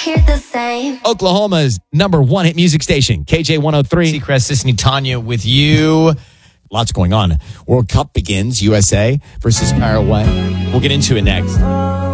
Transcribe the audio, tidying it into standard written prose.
hear the same. Oklahoma's number one hit music station, KJ 103. Seacrest, Sisney, Tanya with you. Lots going on. World Cup begins, USA versus Paraguay. We'll get into it next.